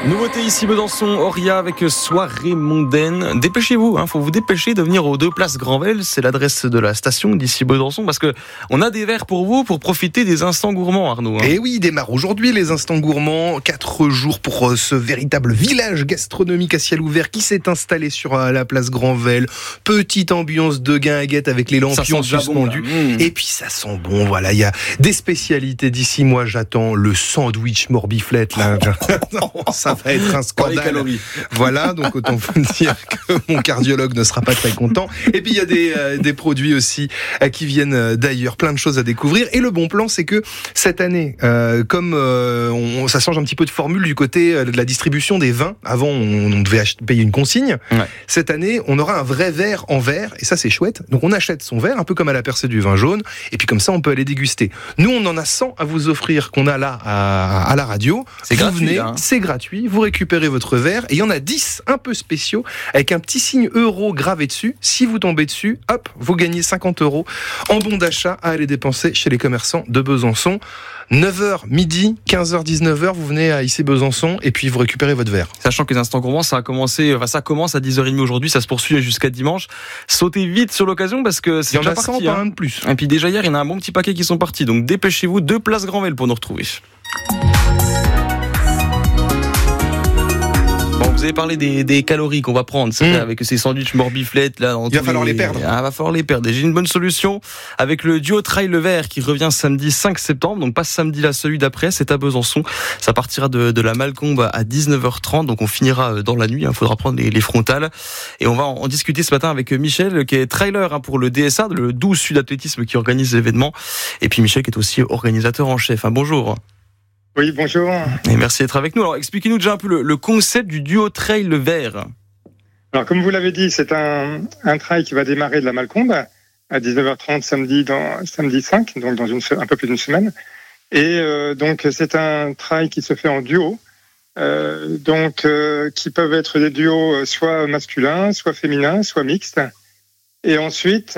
Nouveauté ici Besançon, Oria avec soirée mondaine. Dépêchez-vous, faut vous dépêcher de venir aux 2 places Granvelle. C'est l'adresse de la station d'ici Besançon parce que on a des verres pour vous pour profiter des instants gourmands, Arnaud. Et oui, démarre aujourd'hui les instants gourmands. 4 jours pour ce véritable village gastronomique à ciel ouvert qui s'est installé sur la place Granvelle. Petite ambiance de guinguette avec les lampions suspendus. Et puis ça sent bon, voilà. Il y a des spécialités d'ici. Moi, j'attends le sandwich morbiflette, là. Ça va être un scandale. Voilà, donc autant vous dire que mon cardiologue ne sera pas très content. Et puis il y a des produits aussi qui viennent d'ailleurs, plein de choses à découvrir. Et le bon plan, c'est que cette année, comme ça change un petit peu de formule du côté de la distribution des vins. Avant, on devait payer une consigne. Ouais. Cette année, on aura un vrai verre en verre, et ça c'est chouette. Donc on achète son verre, un peu comme à la percée du vin jaune, et puis comme ça on peut aller déguster. Nous, on en a 100 à vous offrir qu'on a là à la radio. C'est gratuit, venez, c'est gratuit. Vous récupérez votre verre et il y en a 10 un peu spéciaux avec un petit signe euro gravé dessus. Si vous tombez dessus, hop, vous gagnez 50 € en bon d'achat à aller dépenser chez les commerçants de Besançon. 9h, midi, 15h, 19h, vous venez à ici Besançon et puis vous récupérez votre verre. Sachant que les instants gourmands, ça commence à 10h30 aujourd'hui, ça se poursuit jusqu'à dimanche. Sautez vite sur l'occasion parce que c'est déjà parti. Il y en a 100, pas un de plus. Et puis déjà hier, il y en a un bon petit paquet qui sont partis. Donc dépêchez-vous, 2 places Granvelle pour nous retrouver. Vous avez parlé des calories qu'on va prendre, c'est avec ces sandwichs morbiflettes là. Il va falloir les perdre. Va falloir les perdre. Et j'ai une bonne solution avec le duo Trail Le Vert qui revient samedi 5 septembre. Donc pas samedi là, celui d'après, c'est à Besançon. Ça partira de la Malcombe à 19h30. Donc on finira dans la nuit. Il faudra prendre les frontales. Et on va en discuter ce matin avec Michel qui est trailer pour le DSA, le 12 Sud Athlétisme qui organise l'événement. Et puis Michel qui est aussi organisateur en chef. Bonjour. Oui, bonjour. Et merci d'être avec nous. Alors, expliquez-nous déjà un peu le concept du duo Trail Le Vert. Alors, comme vous l'avez dit, c'est un trail qui va démarrer de la Malcombe à 19h30 samedi 5, donc dans un peu plus d'une semaine. Et donc, c'est un trail qui se fait en duo, qui peuvent être des duos soit masculins, soit féminins, soit mixtes. Et ensuite,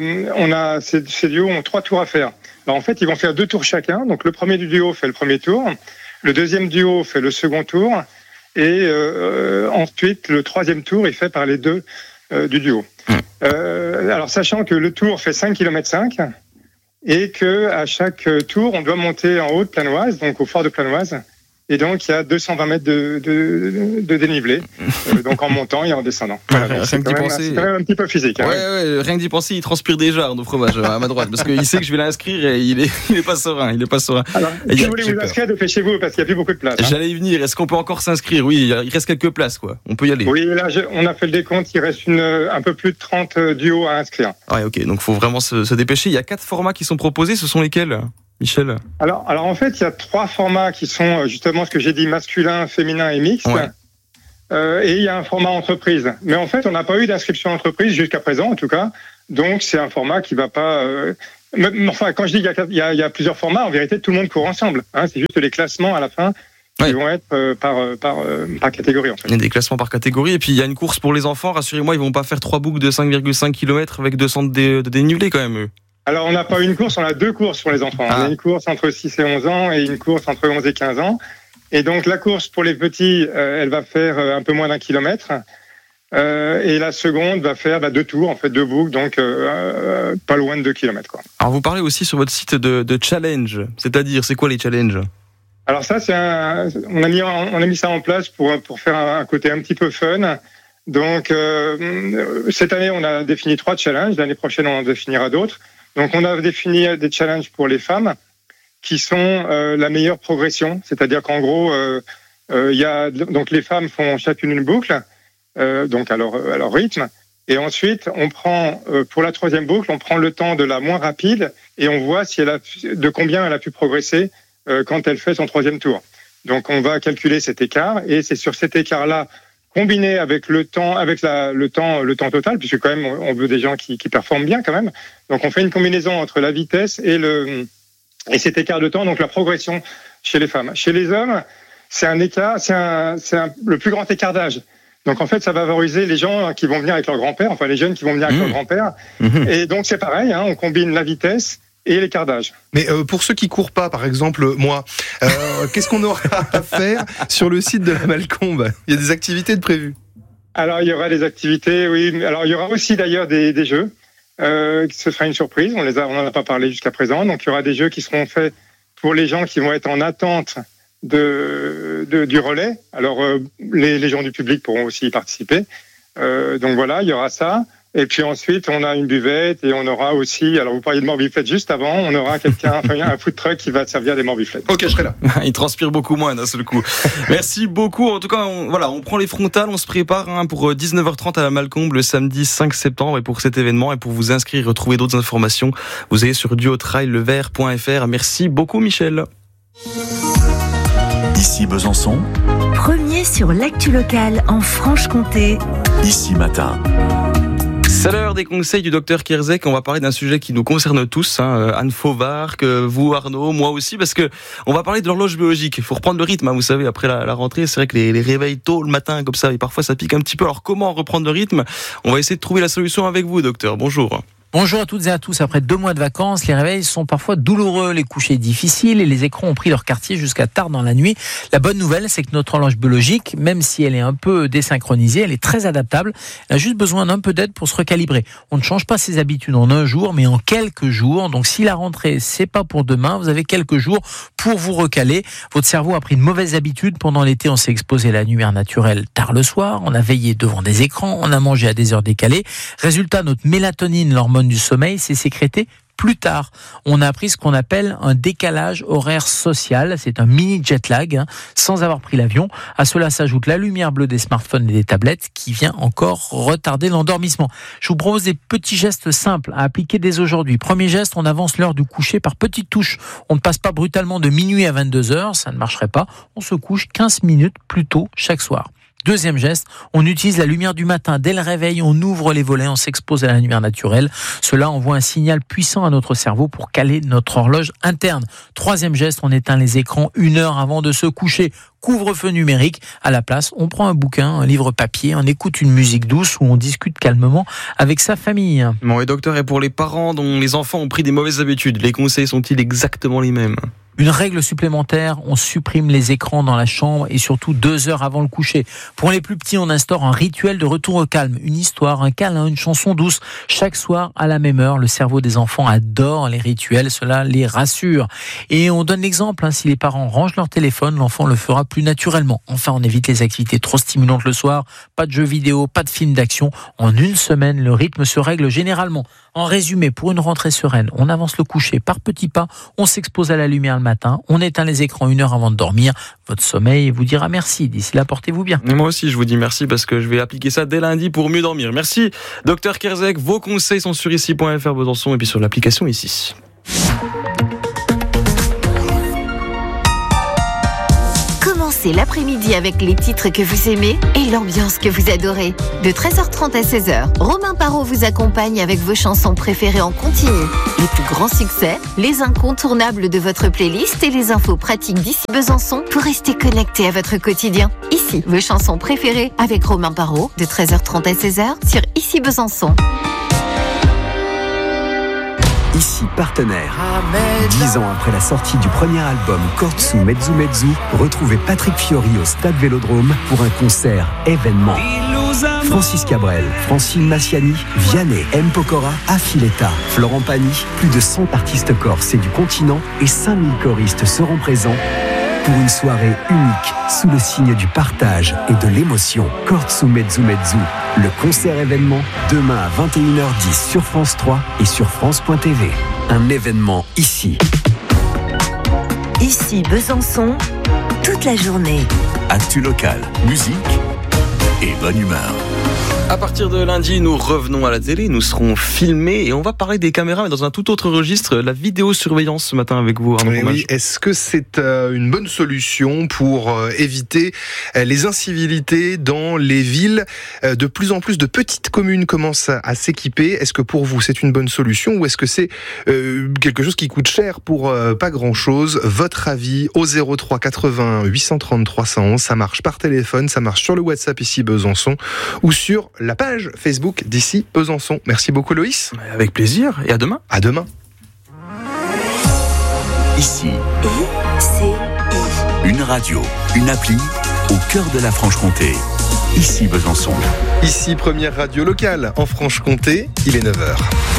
ces duos ont 3 tours à faire. Alors en fait, ils vont faire 2 tours chacun. Donc le premier du duo fait le premier tour, le deuxième duo fait le second tour, et ensuite le troisième tour est fait par les 2 du duo. Alors sachant que le tour fait 5,5 km et que à chaque tour, on doit monter en haut de Planoise, donc au fort de Planoise. Et donc, il y a 220 mètres de dénivelé, donc en montant et en descendant. Voilà, c'est quand même un petit peu physique. Ouais, rien que d'y penser, il transpire déjà, Arnaud Fromage, à ma droite, parce qu'il sait que je vais l'inscrire et il est pas serein. Alors, si vous voulez vous inscrire, dépêchez-vous, parce qu'il n'y a plus beaucoup de place. J'allais y venir. Est-ce qu'on peut encore s'inscrire? Oui, il reste quelques places, quoi. On peut y aller. Oui, là, on a fait le décompte, il reste un peu plus de 30 duos à inscrire. Ouais, ok, donc il faut vraiment se dépêcher. Il y a 4 formats qui sont proposés, ce sont lesquels, Michel? Alors en fait, il y a 3 formats qui sont justement ce que j'ai dit, masculin, féminin et mixte. Ouais. Et il y a un format entreprise. Mais en fait, on n'a pas eu d'inscription entreprise jusqu'à présent, en tout cas. Donc, c'est un format qui va pas... Enfin, quand je dis qu'il y a plusieurs formats, en vérité, tout le monde court ensemble. C'est juste les classements à la fin qui vont être par catégorie, en fait. Il y a des classements par catégorie. Et puis, il y a une course pour les enfants. Rassurez-moi, ils vont pas faire 3 boucles de 5,5 km avec 200 de dénivelé, quand même, eux. Alors, on n'a pas une course, on a 2 courses pour les enfants. On a une course entre 6 et 11 ans et une course entre 11 et 15 ans. Et donc, la course pour les petits, elle va faire un peu moins d'1 kilomètre. Et la seconde va faire 2 tours, en fait, 2 boucles, donc pas loin de 2 kilomètres, quoi. Alors, vous parlez aussi sur votre site de challenge. C'est-à-dire, c'est quoi les challenges? Alors ça, on a mis ça en place pour faire un côté un petit peu fun. Donc, cette année, on a défini 3 challenges. L'année prochaine, on en définira d'autres. Donc, on a défini des challenges pour les femmes qui sont la meilleure progression. C'est-à-dire qu'en gros, donc les femmes font chacune une boucle, donc à leur rythme. Et ensuite, on prend, pour la 3e boucle, on prend le temps de la moins rapide et on voit de combien elle a pu progresser quand elle fait son 3e tour. Donc, on va calculer cet écart et c'est sur cet écart-là, combiné avec le temps total, puisque quand même on veut des gens qui performent bien quand même. Donc on fait une combinaison entre la vitesse et cet écart de temps, donc la progression chez les femmes. Chez les hommes, c'est le plus grand écart d'âge. Donc en fait, ça va valoriser les gens qui vont venir avec leur grand-père, enfin les jeunes qui vont venir avec leur grand-père. Et donc c'est pareil, on combine la vitesse et l'écart d'âge. Mais pour ceux qui courent pas, par exemple moi, qu'est-ce qu'on aura à faire sur le site de la Malcombe ? Il y a des activités de prévues. Alors il y aura des activités, oui. Alors il y aura aussi d'ailleurs des jeux. Ce sera une surprise. On n'en a pas parlé jusqu'à présent. Donc il y aura des jeux qui seront faits pour les gens qui vont être en attente du relais. Alors les gens du public pourront aussi y participer. Donc voilà, il y aura ça. Et puis ensuite, on a une buvette et on aura aussi, alors vous parliez de morbiflette juste avant, on aura un food truck qui va servir des morbiflettes. Ok, je serai là. Il transpire beaucoup moins d'un seul coup. Merci beaucoup. En tout cas, on prend les frontales, on se prépare pour 19h30 à la Malcombe le samedi 5 septembre et pour cet événement. Et pour vous inscrire et retrouver d'autres informations, vous allez sur duotraillevert.fr. Merci beaucoup Michel. Ici Besançon. Premier sur l'actu locale en Franche-Comté. Ici Matin. C'est l'heure des conseils du docteur Kierzek. On va parler d'un sujet qui nous concerne tous, Anne Fauvard, que vous Arnaud, moi aussi, parce que on va parler de l'horloge biologique. Il faut reprendre le rythme, vous savez, après la rentrée, c'est vrai que les réveils tôt le matin comme ça, et parfois ça pique un petit peu. Alors comment reprendre le rythme ? On va essayer de trouver la solution avec vous, docteur. Bonjour. Bonjour à toutes et à tous. Après 2 mois de vacances, les réveils sont parfois douloureux, les couchers difficiles et les écrans ont pris leur quartier jusqu'à tard dans la nuit. La bonne nouvelle, c'est que notre horloge biologique, même si elle est un peu désynchronisée, elle est très adaptable. Elle a juste besoin d'un peu d'aide pour se recalibrer. On ne change pas ses habitudes en un jour, mais en quelques jours. Donc si la rentrée, c'est pas pour demain, vous avez quelques jours pour vous recaler. Votre cerveau a pris de mauvaises habitudes. Pendant l'été, on s'est exposé à la lumière naturelle tard le soir. On a veillé devant des écrans. On a mangé à des heures décalées. Résultat, notre mélatonine, l'hormone du sommeil, s'est sécrétée plus tard. On a appris ce qu'on appelle un décalage horaire social. C'est un mini jet lag, sans avoir pris l'avion. À cela s'ajoute la lumière bleue des smartphones et des tablettes qui vient encore retarder l'endormissement. Je vous propose des petits gestes simples à appliquer dès aujourd'hui. Premier geste, on avance l'heure du coucher par petites touches. On ne passe pas brutalement de minuit à 22h, ça ne marcherait pas. On se couche 15 minutes plus tôt chaque soir. Deuxième geste, on utilise la lumière du matin. Dès le réveil, on ouvre les volets, on s'expose à la lumière naturelle. Cela envoie un signal puissant à notre cerveau pour caler notre horloge interne. Troisième geste, on éteint les écrans 1 heure avant de se coucher. Couvre-feu numérique. À la place, on prend un bouquin, un livre papier, on écoute une musique douce ou on discute calmement avec sa famille. Bon, et docteur, et pour les parents dont les enfants ont pris des mauvaises habitudes, les conseils sont-ils exactement les mêmes ? Une règle supplémentaire, on supprime les écrans dans la chambre et surtout 2 heures avant le coucher. Pour les plus petits, on instaure un rituel de retour au calme, une histoire, un câlin, une chanson douce. Chaque soir, à la même heure, le cerveau des enfants adore les rituels, cela les rassure. Et on donne l'exemple, si les parents rangent leur téléphone, l'enfant le fera plus naturellement. Enfin, on évite les activités trop stimulantes le soir, pas de jeux vidéo, pas de films d'action. En 1 semaine, le rythme se règle généralement. En résumé, pour une rentrée sereine, on avance le coucher par petits pas, on s'expose à la lumière le matin, on éteint les écrans 1 heure avant de dormir. Votre sommeil vous dira merci. D'ici là, portez-vous bien. Et moi aussi, je vous dis merci parce que je vais appliquer ça dès lundi pour mieux dormir. Merci, docteur Kierzek. Vos conseils sont sur ici.fr Besançon et puis sur l'application ici. Commencez l'après-midi avec les titres que vous aimez et l'ambiance que vous adorez. De 13h30 à 16h, Romain Parot vous accompagne avec vos chansons préférées en continu. Les plus grands succès, les incontournables de votre playlist et les infos pratiques d'ici Besançon pour rester connecté à votre quotidien. Ici, vos chansons préférées avec Romain Parot de 13h30 à 16h sur Ici Besançon. Ici partenaire. 10 ans après la sortie du premier album Kortsu Mezzu Mezzu, retrouvez Patrick Fiori au Stade Vélodrome pour un concert événement. Francis Cabrel, Francine Massiani, Vianney, M. Pokora, Affiletta, Florent Pagny, plus de 100 artistes corses et du continent et 5000 choristes seront présents pour une soirée unique sous le signe du partage et de l'émotion. Kortsu Mezzu Mezzu, le concert événement demain à 21h10 sur France 3 et sur France.tv. Un événement ici. Ici Besançon, toute la journée. Actu locale, musique et bonne humeur. À partir de lundi, nous revenons à la télé, nous serons filmés et on va parler des caméras mais dans un tout autre registre, la vidéosurveillance ce matin avec vous, Arnaud. Oui, est-ce que c'est une bonne solution pour éviter les incivilités dans les villes ? De plus en plus de petites communes commencent à s'équiper. Est-ce que pour vous c'est une bonne solution ou est-ce que c'est quelque chose qui coûte cher pour pas grand-chose ? Votre avis au 03 80 830 311, ça marche par téléphone, ça marche sur le WhatsApp ici Besançon ou sur la page Facebook d'ici Besançon. Merci beaucoup Loïs. Avec plaisir et à demain. À demain. Ici. ICI. Une radio, une appli au cœur de la Franche-Comté. Ici Besançon. Ici, première radio locale en Franche-Comté, il est 9h.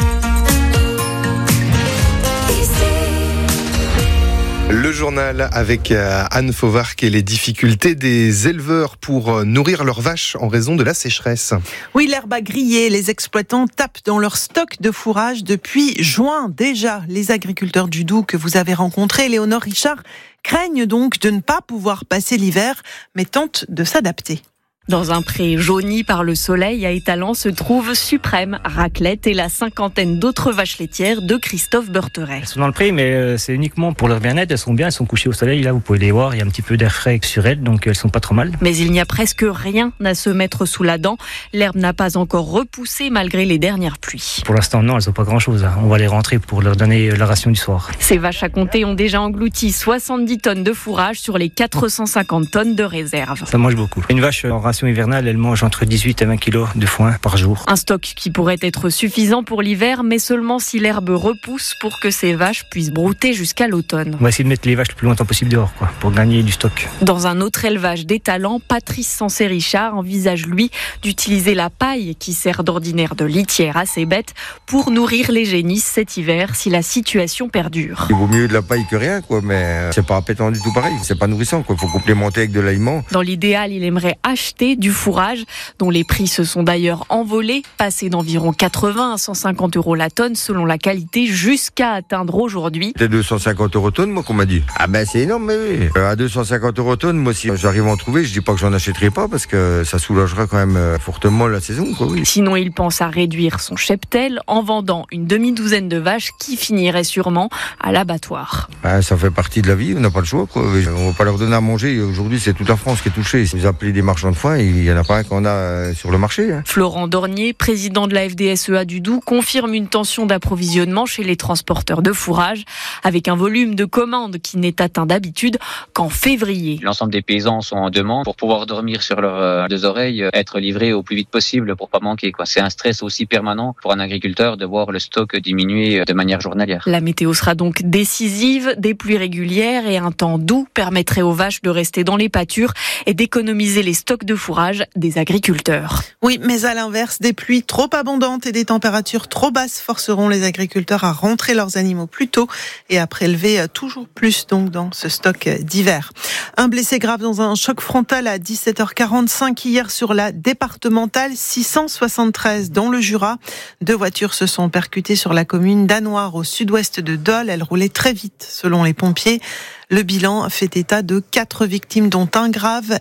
Le journal avec Anne Fauvarc et les difficultés des éleveurs pour nourrir leurs vaches en raison de la sécheresse. Oui, l'herbe a grillé. Les exploitants tapent dans leur stock de fourrage depuis juin déjà. Les agriculteurs du Doubs que vous avez rencontrés, Léonore Richard, craignent donc de ne pas pouvoir passer l'hiver, mais tentent de s'adapter. Dans un pré jauni par le soleil à Étalans se trouvent Suprême, Raclette et la cinquantaine d'autres vaches laitières de Christophe Beurteret. Elles sont dans le pré, mais c'est uniquement pour leur bien-être. Elles sont bien, elles sont couchées au soleil. Là, vous pouvez les voir, il y a un petit peu d'air frais sur elles, donc elles sont pas trop mal. Mais il n'y a presque rien à se mettre sous la dent. L'herbe n'a pas encore repoussé malgré les dernières pluies. Pour l'instant, non, elles n'ont pas grand-chose. On va les rentrer pour leur donner la ration du soir. Ces vaches à compter ont déjà englouti 70 tonnes de fourrage sur les 450 tonnes de réserve. Ça mange beaucoup. Une vache en ration hivernale, elle mange entre 18 et 20 kilos de foin par jour. Un stock qui pourrait être suffisant pour l'hiver, mais seulement si l'herbe repousse pour que ces vaches puissent brouter jusqu'à l'automne. On va essayer de mettre les vaches le plus longtemps possible dehors, pour gagner du stock. Dans un autre élevage d'Étalans, Patrice Sensé-Richard envisage, lui, d'utiliser la paille qui sert d'ordinaire de litière à ses bêtes pour nourrir les génisses cet hiver si la situation perdure. Il vaut mieux de la paille que rien, mais c'est pas appétant du tout pareil. C'est pas nourrissant, Il faut complémenter avec de l'aliment. Dans l'idéal, il aimerait acheter du fourrage, dont les prix se sont d'ailleurs envolés, passés d'environ 80 à 150 € la tonne selon la qualité, jusqu'à atteindre aujourd'hui. C'est 250 € tonne, moi, qu'on m'a dit. Ah ben c'est énorme, mais oui. À 250 € tonne, moi, si j'arrive à en trouver, je dis pas que j'en achèterai pas, parce que ça soulagera quand même fortement la saison, oui. Sinon, il pense à réduire son cheptel en vendant une demi-douzaine de vaches qui finiraient sûrement à l'abattoir. Ça fait partie de la vie, on n'a pas le choix, On va pas leur donner à manger. Aujourd'hui, c'est toute la France qui est touchée. Si vous appelez des marchands de foin, il y en a pas un qu'on a sur le marché. Florent Dornier, président de la FDSEA du Doubs, confirme une tension d'approvisionnement chez les transporteurs de fourrage, avec un volume de commandes qui n'est atteint d'habitude qu'en février. L'ensemble des paysans sont en demande pour pouvoir dormir sur leurs deux oreilles, être livrés au plus vite possible pour pas manquer. C'est un stress aussi permanent pour un agriculteur de voir le stock diminuer de manière journalière. La météo sera donc décisive. Des pluies régulières et un temps doux permettraient aux vaches de rester dans les pâtures et d'économiser les stocks de fourrage des agriculteurs. Oui, mais à l'inverse, des pluies trop abondantes et des températures trop basses forceront les agriculteurs à rentrer leurs animaux plus tôt et à prélever toujours plus donc dans ce stock d'hiver. Un blessé grave dans un choc frontal à 17h45 hier sur la départementale 673 dans le Jura. 2 voitures se sont percutées sur la commune d'Anoire au sud-ouest de Dole. Elles roulaient très vite selon les pompiers. Le bilan fait état de 4 victimes, dont une grave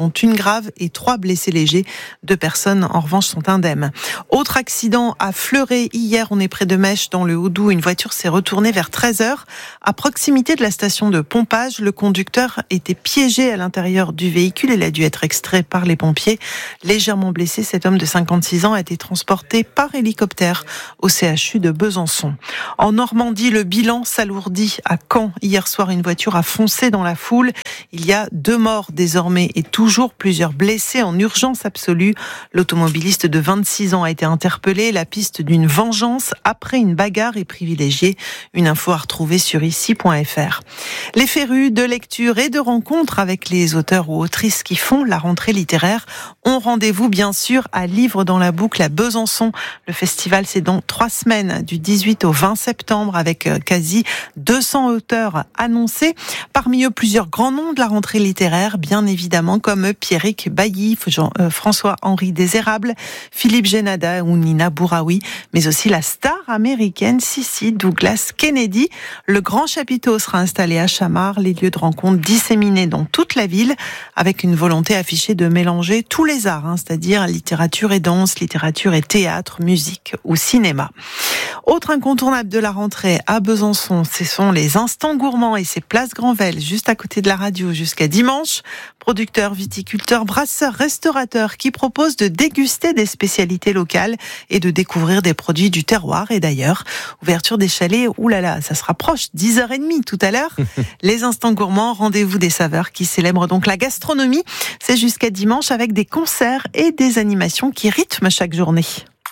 et 3 blessés légers. 2 personnes, en revanche, sont indemnes. Autre accident à Fleuret. Hier, on est près de Mèche, dans le Haut-Doubs. Une voiture s'est retournée vers 13h. À proximité de la station de pompage, le conducteur était piégé à l'intérieur du véhicule. Il a dû être extrait par les pompiers. Légèrement blessé, cet homme de 56 ans a été transporté par hélicoptère au CHU de Besançon. En Normandie, le bilan s'alourdit à Caen. Hier soir, une voiture a foncé dans la foule. Il y a 2 morts désormais et toujours plusieurs blessés en urgence absolue. L'automobiliste de 26 ans a été interpellé. La piste d'une vengeance après une bagarre est privilégiée. Une info à retrouver sur ici.fr. Les férus de lecture et de rencontres avec les auteurs ou autrices qui font la rentrée littéraire ont rendez-vous bien sûr à Livres dans la boucle à Besançon. Le festival, c'est dans 3 semaines, du 18 au 20 septembre, avec quasi 200 auteurs annoncés. Parmi eux, plusieurs grands noms de la rentrée littéraire, bien évidemment, comme Pierrick Bailly, François-Henri Désérable, Philippe Génada ou Nina Bouraoui, mais aussi la star américaine Cissy Douglas Kennedy. Le grand chapiteau sera installé à Chamard, les lieux de rencontre disséminés dans toute la ville, avec une volonté affichée de mélanger tous les arts, c'est-à-dire littérature et danse, littérature et théâtre, musique ou cinéma. Autre incontournable de la rentrée à Besançon, ce sont les instants gourmands et ces places Granvelle, juste à côté de la radio, jusqu'à dimanche. Producteurs, viticulteurs, brasseurs, restaurateurs qui proposent de déguster des spécialités locales et de découvrir des produits du terroir. Et d'ailleurs, ouverture des chalets, oulala, ça se rapproche, 10h30 tout à l'heure. Les instants gourmands, rendez-vous des saveurs qui célèbrent donc la gastronomie. C'est jusqu'à dimanche avec des concerts et des animations qui rythment chaque journée.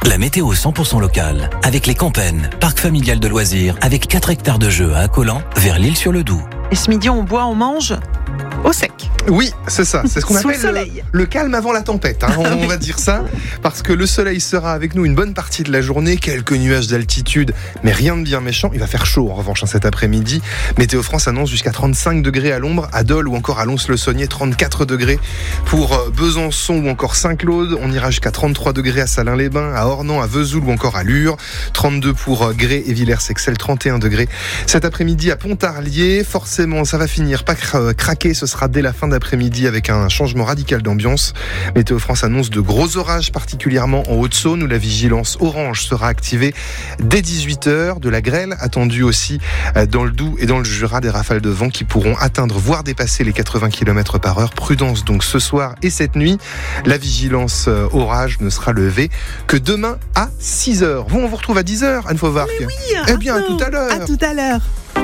La météo 100% locale, avec les Campennes, parc familial de loisirs, avec 4 hectares de jeux à Accolant, vers l'Isle-sur-le-Doubs. Et ce midi, on boit, on mange au sec. Oui, c'est ça. C'est ce qu'on Sous le appelle soleil. le calme avant la tempête. On va dire ça. Parce que le soleil sera avec nous une bonne partie de la journée. Quelques nuages d'altitude, mais rien de bien méchant. Il va faire chaud en revanche cet après-midi. Météo France annonce jusqu'à 35 degrés à l'ombre, à Dole ou encore à Lons-le-Saunier, 34 degrés pour Besançon ou encore Saint-Claude. On ira jusqu'à 33 degrés à Salins-les-Bains, à Ornans, à Vesoul ou encore à Lure. 32 pour Grès et Villers-Sexel, 31 degrés. Cet après-midi à Pontarlier, forcément ça va finir par craquer. Ce sera dès la fin d'après-midi avec un changement radical d'ambiance. Météo France annonce de gros orages, particulièrement en Haute-Saône où la vigilance orange sera activée dès 18h. De la grêle attendue aussi dans le Doubs et dans le Jura, des rafales de vent qui pourront atteindre, voire dépasser les 80 km/h. Prudence donc ce soir et cette nuit. La vigilance orage ne sera levée que demain à 6h. On vous retrouve à 10h, Anne Fauvarc. Mais oui, eh bien, à tout à l'heure. À tout à l'heure.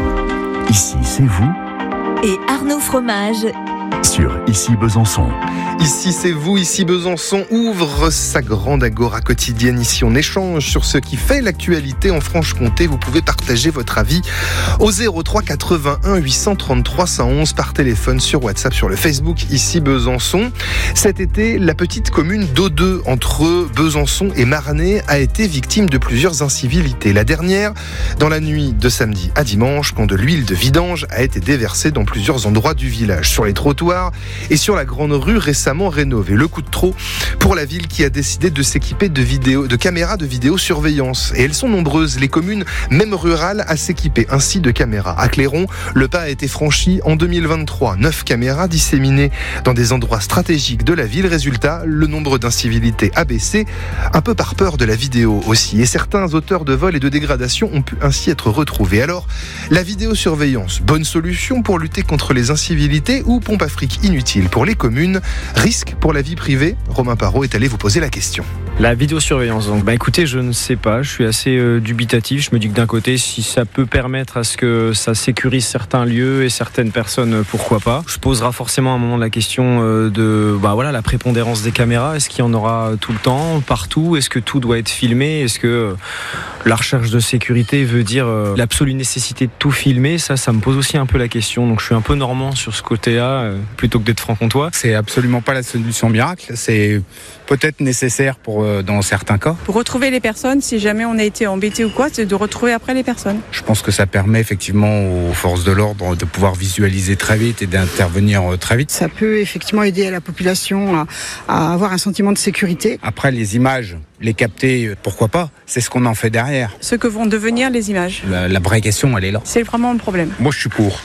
Ici, c'est vous Et Arnaud Fromage. sur Ici Besançon. Ici c'est vous, ici Besançon ouvre sa grande agora quotidienne. Ici on échange sur ce qui fait l'actualité en Franche-Comté. Vous pouvez partager votre avis au 03 81 833 111 par téléphone, sur WhatsApp, sur le Facebook Ici Besançon. Cet été, la petite commune d'Audeux entre Besançon et Marnay a été victime de plusieurs incivilités. La dernière, dans la nuit de samedi à dimanche, quand de l'huile de vidange a été déversée dans plusieurs endroits du village, sur les trottoirs et sur la grande rue récemment rénovée. Le coup de trop pour la ville qui a décidé de s'équiper de caméras de vidéosurveillance. Et elles sont nombreuses, les communes, même rurales, à s'équiper ainsi de caméras. À Clairon, le pas a été franchi en 2023. 9 caméras disséminées dans des endroits stratégiques de la ville. Résultat, le nombre d'incivilités a baissé, un peu par peur de la vidéo aussi. Et certains auteurs de vols et de dégradation ont pu ainsi être retrouvés. Alors, la vidéosurveillance, bonne solution pour lutter contre les incivilités ou pompe à fric inutile pour les communes? Risque pour la vie privée? Romain Parot est allé vous poser la question. La vidéosurveillance, donc écoutez, je ne sais pas, je suis assez dubitatif. Je me dis que d'un côté, si ça peut permettre à ce que ça sécurise certains lieux et certaines personnes, pourquoi pas. Je posera forcément à un moment la question de la prépondérance des caméras. Est-ce qu'il y en aura tout le temps, partout? Est-ce que tout doit être filmé? Est-ce que la recherche de sécurité veut dire l'absolue nécessité de tout filmer? Ça me pose aussi un peu la question. Donc je suis un peu normand sur ce côté-là, plutôt que d'être franc-comtois. C'est absolument pas la solution miracle. C'est peut-être nécessaire dans certains cas. Pour retrouver les personnes, si jamais on a été embêté ou quoi, c'est de retrouver après les personnes. Je pense que ça permet effectivement aux forces de l'ordre de pouvoir visualiser très vite et d'intervenir très vite. Ça peut effectivement aider à la population à avoir un sentiment de sécurité. Après, les images, les capter, pourquoi pas? C'est ce qu'on en fait derrière. Ce que vont devenir les images. La vraie question, elle est là. C'est vraiment le problème. Moi, je suis pour.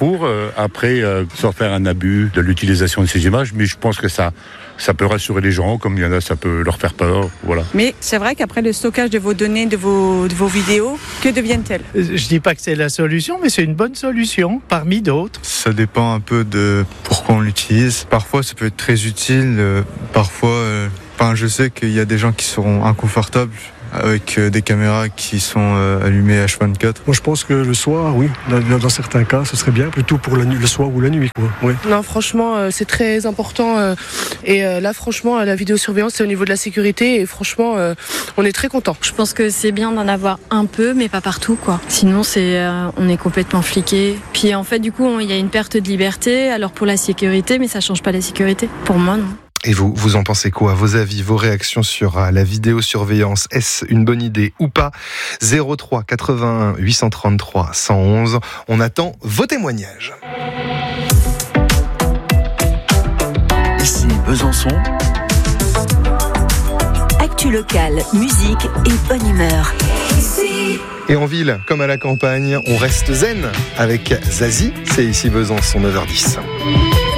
Après, sans faire un abus de l'utilisation de ces images, mais je pense que ça peut rassurer les gens, comme il y en a, ça peut leur faire peur, voilà. Mais c'est vrai qu'après le stockage de vos données, de vos vidéos, que deviennent-elles? Je dis pas que c'est la solution, mais c'est une bonne solution parmi d'autres. Ça dépend un peu de pourquoi on l'utilise. Parfois, ça peut être très utile. Je sais qu'il y a des gens qui seront inconfortables avec des caméras qui sont allumées H24. Moi, je pense que le soir, oui, dans certains cas, ce serait bien, plutôt pour le soir ou la nuit, quoi. Oui. Non, franchement, c'est très important. Et là, franchement, la vidéosurveillance, c'est au niveau de la sécurité. Et franchement, on est très contents. Je pense que c'est bien d'en avoir un peu, mais pas partout, quoi. Sinon, on est complètement fliqué. Puis, en fait, du coup, il y a une perte de liberté. Alors, pour la sécurité, mais ça change pas la sécurité. Pour moi, non. Et vous en pensez quoi? Vos avis, vos réactions sur la vidéosurveillance, est-ce une bonne idée ou pas? 03 81 833 111. On attend vos témoignages. Ici Besançon. Actu locale, musique et bonne humeur. Et en ville, comme à la campagne, on reste zen avec Zazie. C'est ici Besançon, 9h10.